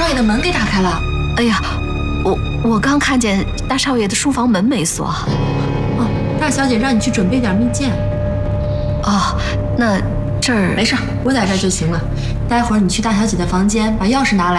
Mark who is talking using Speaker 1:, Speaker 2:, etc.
Speaker 1: 少爷的门给打开了。
Speaker 2: 哎呀，我刚看见大少爷的书房门没锁。
Speaker 1: 哦，大小姐让你去准备点蜜饯。
Speaker 2: 哦，那这儿
Speaker 1: 没事，我在这儿就行了。待会儿你去大小姐的房间把钥匙拿来。